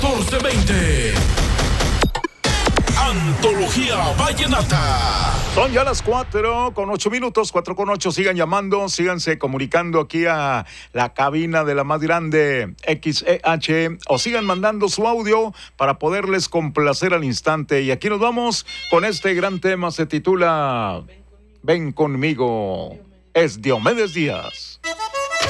1420. Antología Vallenata. Son ya las 4:08, 4:08. Sigan llamando, síganse comunicando aquí a la cabina de la más grande XEH o sigan mandando su audio para poderles complacer al instante. Y aquí nos vamos con este gran tema, se titula Ven conmigo. Es Diomedes Díaz.